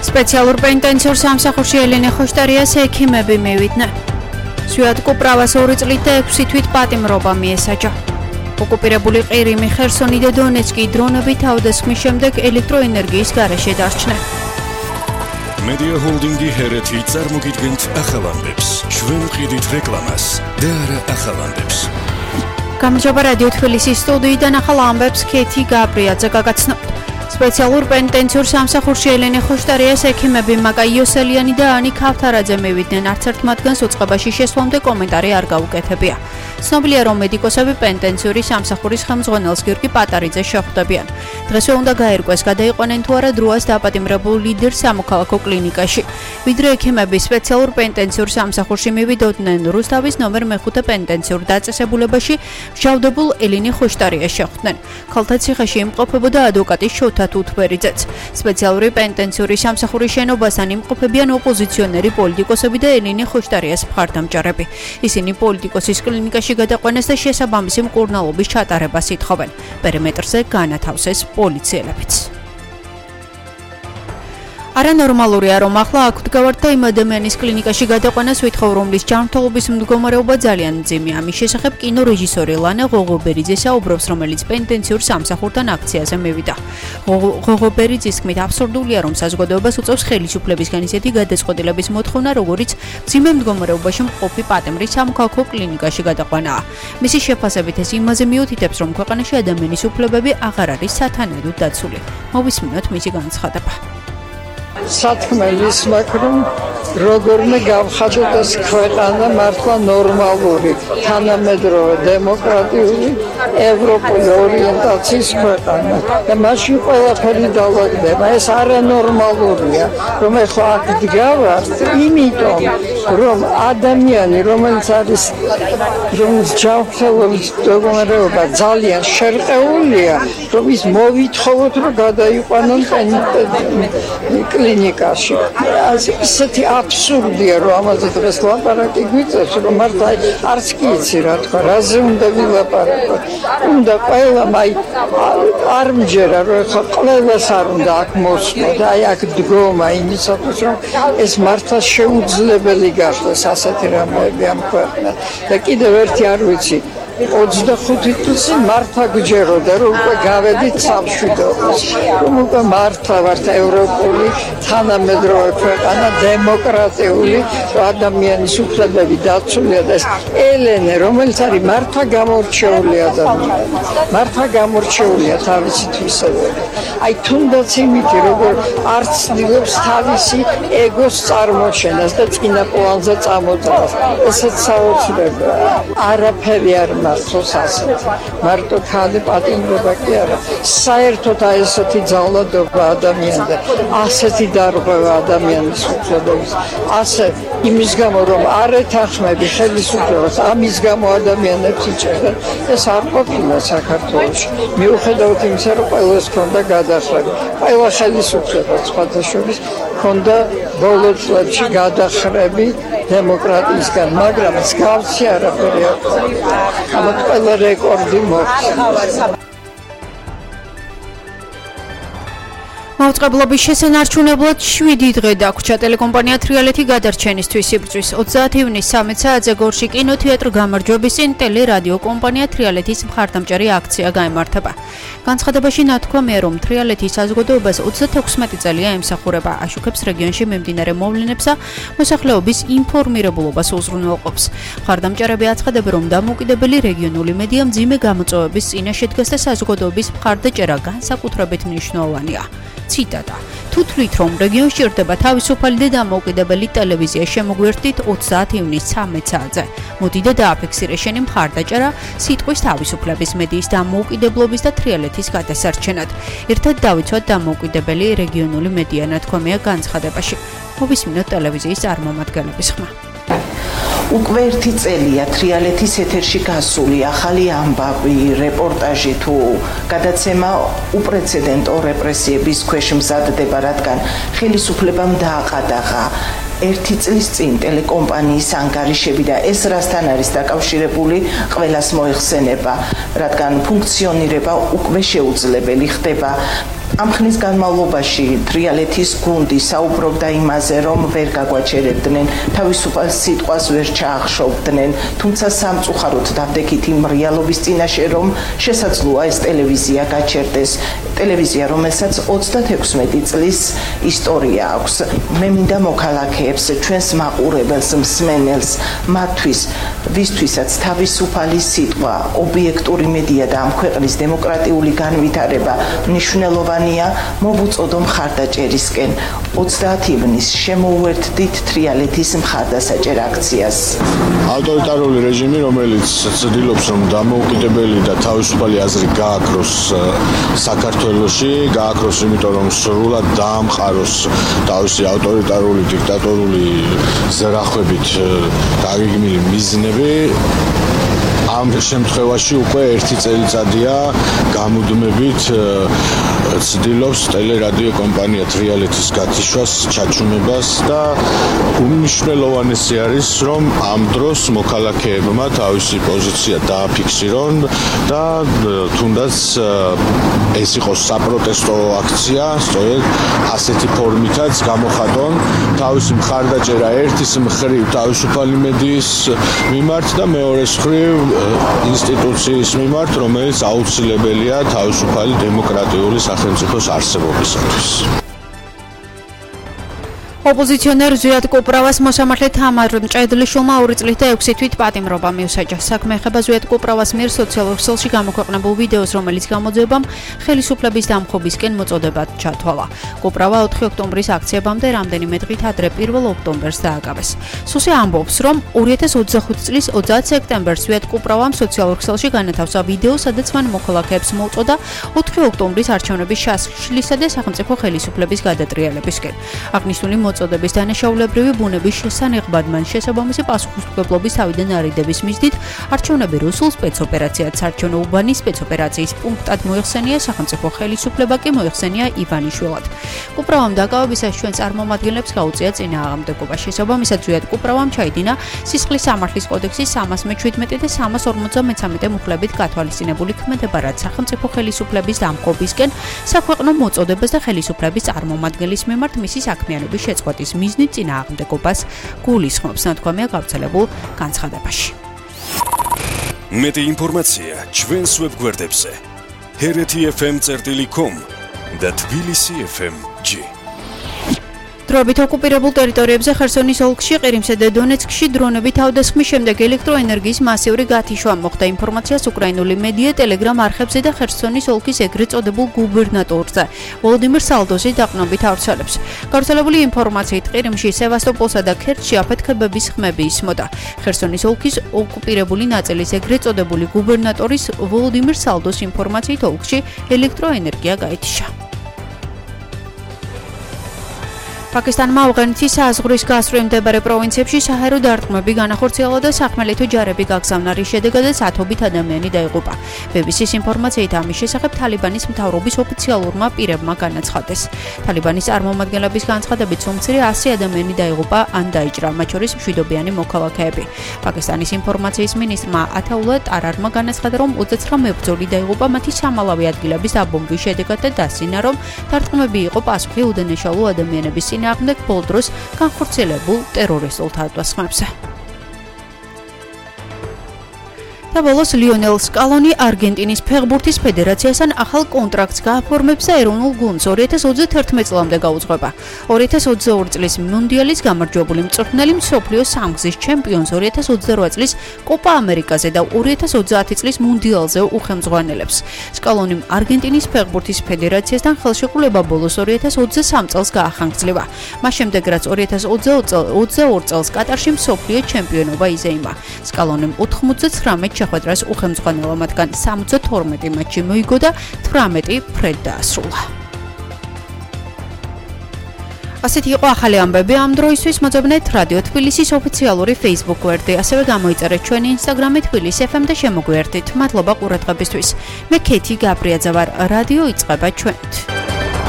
სპეციალურ პენიტენციურ სამსახურში ელენე ხოშტარიას ექიმები მივიდნენ. სვიატკო პრავას 2 წლით და 6 თვით პატიმრობა მიესაჯა. ოკუპირებული ყირიმი, ხერსონი და დონეცკი დრონები თავდასხმის შემდეგ ელექტროენერგიის გარეშე დარჩნენ. Media Holding-ი ჰერეთი წარმოგიდგენთ ახალ ამბებს. ჩვენ ვყიდით რეკლამას და არა ახალ ამბებს. გამარჯობა რადიო თბილისის სტუდიიდან ახალ ამბებს ქეთი გაბრიაძე გაგაცნობთ. სპეციალურ პენიტენციურ სამსახურში ელენე ხოშტარიას ექიმები მაკა იოსელიანი და ანი ქავთარაძე მივიდნენ. არც ერთ მათგანს უწყებაში შესვლამდე კომენტარი არ გაუკეთებია. ცნობილია, რომ მედიკოსები პენიტენციური სამსახურის ხელმძღვანელს გიორგი პატარიძეს შეხვდებიან. დღესვე უნდა გაერკვეს, გადაიყვანენ თუ არა დროას დაპატიმრებულ ლიდერ სამოქალაქო კლინიკაში. ვიდრე ექიმები სპეციალურ პენიტენციურ სამსახურში მივიდოდნენ, რუსთავის ნომერ მე-5 პენიტენციურ დაწესებულებაში მჟავდებულ ელენე ხოშტარიას შეხვდნენ. ქალთა ციხეში იმყოფებოდა ადვოკატი შოთა თუთბერიძეც. სპეციალური პენიტენციური სამსახურის შენობასთან იმყოფებიან ოპოზიციონერი პოლიტიკოსები და ელენე ხოშტარიას მხარდამჭერები. ისინი პოლიტიკოსის კლინიკაში გადაყვანეს და შესაბამისი მკურნალობის ჩატარებას ითხოვენ. პერიმეტრზე განათავსეს პოლიციელებიც. არანორმალურია, რომ ახლა აქ ვდგავართ და იმ ადამიანის კლინიკაში გადაყვანას ვითხოვ, რომლის ჯანმრთელობის მდგომარეობა ძალიან მძიმეა. ამის შესახებ კინორეჟისორი ლანა ღოღობერიძე საუბრობს, რომელიც პენიტენციურ სამსახურთან აქციაზე მივიდა. ღოღობერიძის თქმით, აბსურდულია, რომ საზოგადოებას უწევს ხელისუფლებისგან ისეთი გადაწყვეტილების მოთხოვნა, როგორიც მძიმე მდგომარეობაში მყოფი პატიმრის სამოქალაქო კლინიკაში გადაყვანაა. მისი შეფასებით ეს იმაზე მიუთითებს, რომ ქვეყანაში ადამიანის უფლებები აღარ არის სათანადოდ დაცული. მოვისმინოთ მისი განცხადება. სათქმელის მაგრამ როგორმე გავხადოთ ეს ქვეყანა მართლა ნორმალური, თანამედროვე, დემოკრატიული, ევროპული ორიენტაციის ქვეყანა და მაშინ ყველაფერი დავაგდება. ეს არანორმალურია, რომ ეხლა აქ ვდგავართ, იმიტომ რომ ადამიანი, რომელიც არის რომლის ჯანმრთელობის მდგომარეობა ძალიან შერყეულია, რომ ის მოვითხოვოთ, რომ გადაიყვანონ კლინიკაში. ისეთი აბსურდია, რომ ამაზე დღეს ლაპარაკი გვიწევს, რომ მართლა არც კი იცი რა თქვა, რაზე უნდა ვილაპარაკოთ. უნდა ყველა არ მჯერა, რომ ეხლა ყველას არ უნდა აქ მოსვლა და აი აქ დგომა იმისათვის, რომ ეს მართლა შეუძლებელი გახდეს ასეთი რამეები ამ ქვეყნად. და კიდევ ერთი არ ვიცი, 25 წუთი მართლა გჯეროდა, რომ უკვე გავედით სამშვიდობას, რომ უკვე მართლა ვართ ევროპული, თანამედროვე ქვეყანა, დემოკრატიული, ადამიანის უფლებები დაცულია და ეს ელენე, რომელიც არის მართლა გამორჩეული ადამიანი, მართლა გამორჩეულია თავისი თვისებებით. აი თუნდაც იმით, როგორ არ ცდილობს თავისი ეგოს წარმოჩენას და წინა პლანზე წამოწევას, ესეც საოცრებაა. არაფერი არ მართლობს ასეთ. მარტო ქალი პატიმრობა კი არა. საერთოდ აი ესეთი ძალადობა ადამიანზე, ასეთი დარღვევა ადამიანის უფლებების, ასე იმის გამო, რომ არ ეთანხმები ხელისუფლებას, ამის გამო ადამიანებს იჭერენ, ეს არ ყოფილა საქართველოში. მიუხედავად იმისა, რომ ყველას ჰქონდა გადახრები, ყველა ხელისუფლებას სხვათა შორის ჰქონდა ბოლო წლებში გადახრები დემოკრატიისგან, მაგრამ მსგავსი არაფერი არ ყოფილა. ამათ ყველა რეკორდი მოხდა. მაუწყებლობის შესანარჩუნებლად 7 დღე დაგვრჩა ტელეკომპანია თრიალეთი გადარჩენისთვის იბრძვის. 30 ივნისს 13 საათზე გორში კინოთეატრ გამარჯვების წინ ტელერადიო კომპანია თრიალეთის მხარდამჭერი აქცია გაემართება. განცხადებაში ნათქვამია, რომ თრიალეთი საზოგადოებას 36 წელია ემსახურება, აშუქებს რეგიონში მიმდინარე მოვლენებსა, მოსახლეობის ინფორმირებულობას უზრუნველყოფს. მხარდამჭერები აცხადებენ, რომ დამოუკიდებელი რეგიონული მედია მძიმე გამოწვევების წინაშე დგას და საზოგადოების მხარდაჭერა განსაკუთრებით მნიშვნელოვანია. ციტატა: თუ თვლით, რომ რეგიონს ჭირდება თავისუფალი და დამოუკიდებელი ტელევიზია, შემოგვერთდით 30 ივნისს 13 საათზე. მოდი და დააფიქსირე შენი მხარდაჭერა სიტყვის თავისუფლების, მედიის დამოუკიდებლობის და თრიალეთის გადასარჩენად. ერთად დავიცვათ დამოუკიდებელი რეგიონული მედია, ნათქვამია განცხადებაში. მოვისმინოთ ტელევიზიის წარმომადგენლების ხმა. უკვე 1 წელია თრიალეთის ეთერში გასული ახალი ამბავი, რეპორტაჟი თუ გადაცემა უპრეცედენტო რეპრესიების ქვეშ მზადდება, რადგან ხელისუფლებამ დააყადაღა 1 წლის წინ ტელეკომპანიის ანგარიშები და ეს რასთან არის დაკავშირებული ყველას მოიხსენება, რადგან ფუნქციონირება უკვე შეუძლებელი ხდება. ამ ხნის განმავლობაში თრიალეთის გუნდი საუბრობდა იმაზე, რომ ვერ გაგვაჩერებდნენ, თავისუფალ სიტყვას ვერ ჩაახშობდნენ, თუმცა სამწუხაროდ დავდექით იმ რეალობის წინაშე, რომ შესაძლოა ეს ტელევიზია გაჩერდეს. ტელევიზია, რომელსაც 36 წლის ისტორია აქვს. მე მინდა მოქალაქეებს, ჩვენს მაყურებელს, მსმენელს, მათთვის, ვისთვისაც თავისუფალი სიტყვა, ობიექტური მედია და ამ ქვეყნის დემოკრატიული განვითარება მნიშვნელოვანია, მოვუწოდო მხარდაჭერისკენ. 30 ივნისს შემოუერთდით თრიალეთის მხარდასაჭერ აქციას. ავტორიტარული რეჟიმი, რომელიც ცდილობს, რომ დამოუკიდებელი და თავისუფალი აზრი გააქროს საქართველოში, გააქროს, იმიტომ რომ სრულად დაამყაროს თავისი ავტორიტარული დიქტატორული ზრახვებით დაგეგმილი მიზნები. ამ შემთხვევაში უკვე ერთი წელიწადია გამუდმებით ცდილობს ტელერადიო კომპანია თრიალეთის გათიშვას, ჩაჩვენებას და უმნიშვნელოვანესი არის, რომ ამ დროს მოქალაქეებმა თავისი პოზიცია დააფიქსირონ და თუნდაც ეს იყოს საპროტესტო აქცია, სწორედ ასეთი ფორმითაც გამოხატონ თავისი მხარდაჭერა ერთის მხრივ თავისუფალი მედიის მიმართ და მეორეს მხრივ ინსტიტუციის მიმართ, რომელიც აუცილებელია თავისუფალი დემოკრატიული სახელმწიფოს არსებობისათვის. ოპოზიციონერ ზვიად კუპრავას მოსამართლე თამარ მჭედლიშვილმა 2 წლით და 6 თვით პატიმრობა მიუსაჯა. საქმე ეხება ზვიად კუპრავას მიერ სოციალურ ქსელში გამოქვეყნებულ ვიდეოს, რომელიც გამოძიებამ ხელისუფლების დამხობისკენ მოწოდება ჩათვალა. კუპრავა 4 ოქტომბრის აქციებამდე რამდენიმე დღით ადრე 1 ოქტომბერს დააკავეს. სუსე ამბობს, რომ 2025 წლის 30 სექტემბერს ზვიად კუპრავამ სოციალურ ქსელში განათავსა ვიდეო, სადაც მან მოქალაქეებს მოუწოდა 4 ოქტომბრის არჩევნების ჩაშლისა და სახელმწიფო ხელისუფლების გადატრიალებისკენ. აღნიშნული მოწოდების დანაშაულებრივი ბუნების შესანახებად მან შესაბამისი პასუხისმგებლობის თავიდან არიდების მიზნით არჩევნები რუსულ სპეცოპერაციად საარჩევნო უბანის სპეცოპერაციის პუნქტად მოიხსენია სახელმწიფო ხელისუფლება კი მოიხსენია ივანიშვილად. კუპრავამ დაკავებისას ჩვენ წარმომადგენლებს გაუწია წინააღმდეგობა. შესაბამისად ზვიად კუპრავამ ჩაიდინა სისხლის სამართლის კოდექსის 317 და 353 მუხლებით გათვალისწინებული ქმედება, რაც სახელმწიფო ხელისუფლების დამხობისკენ საქვეყნო მოწოდებას და ხელისუფლების წარმომადგენლის მიმართ მისი საქმიანობის შეწყვეტის მიზნით წინააღმდეგობას გულისხმობს, ნათქვამია გავრცელებულ განცხადებაში. მეტი ინფორმაცია ჩვენს ვებგვერდებზე hereti.fm.com და tbilisi.fm.g. დროებით ოკუპირებულ ტერიტორიებზე ხერსონის ოლქში, ყირიმსა და დონეცკში დრონებით თავდასხმის შემდეგ ელექტროენერგიის მასიური გათიშვა მოხდა. ინფორმაციას უკრაინული მედია ტელეგრამ არხებზე და ხერსონის ოლქის ეგრეთ წოდებულ გუბერნატორზე ვოლოდიმირ სალდოზი დაყრდნობით ავრცელებს. გავრცელებული ინფორმაციით ყირიმში, სევასტოპოლსა და ქერჩში აფეთქებების ხმები ისმოდა. ხერსონის ოლქის ოკუპირებული ნაწილის ეგრეთ წოდებული გუბერნატორის ვოლოდიმირ სალდოს ინფორმაციით ოლქში ელექტროენერგია გაითიშა. პაკისტანმა ავღანეთის საზღვრის გასწვრივ მდებარე პროვინციებში საჰაერო დარტყმები განახორციელა და სახმელეთო ჯარები გაგზავნა, რის შედეგადაც 10 ადამიანი დაიღუპა. BBC-ის ინფორმაციით ამის შესახებ თალიბანის მთავრობის ოფიციალურმა პირებმა განაცხადეს. თალიბანის წარმომადგენლების განცხადებით, უმცირე 100 ადამიანი დაიღუპა ან დაიჭრა, მათ შორის მშვიდობიანი მოქალაქეები. პაკისტანის ინფორმაციის მინისტრმა ათაულა ტარარმა განაცხადა, რომ 29 მებრძოლი დაიღუპა მათი სამალავი ადგილების დაბომბვის შედეგად და დასცინა, რომ დარტყმები იყო პასუხი უდანაშაულო ადამიანების წინააღმდეგ ბოლო დროს განხორციელებულ ტერორისტულ თავდასხმებზე. და ბოლოს ლიონელ სკალონი არგენტინის ფეხბურთის ფედერაციასთან ახალ კონტრაქტს გააფორმებს და ეროვნულ გუნდს 2031 წლამდე გაუძღვება. 2022 წლის მუნდიალის გამარჯვებული მწვრთნელი, მსოფლიოს სამგზის ჩემპიონს 2028 წლის კოპა ამერიკაზე და 2030 წლის მუნდიალზე უხელმძღვანელებს. სკალონიმ არგენტინის ფეხბურთის ფედერაციასთან ხელშეკრულება ბოლოს 2023 წელს გაახანგრძლივა. მას შემდეგ, რაც 2022 წელს კატარში მსოფლიო ჩემპიონობა იზეიმა. სკალონიმ 99 შეხვედრას უხელმძღვანელო, მათგან 72 მატჩი მოიგო და 18 ფრედ დაასრულა. ასეთი იყო ახალი ამბები ამ დროისთვის. მოძებნეთ რადიო თბილისის ოფიციალური Facebook გვერდი, ასევე გამოიწერეთ ჩვენი Instagram-ი თბილისი FM და შემოგვიერთდით. მადლობა ყურადღებისთვის. მე ქეთი გაბრიაძე ვარ. რადიო იწყება ჩვენით.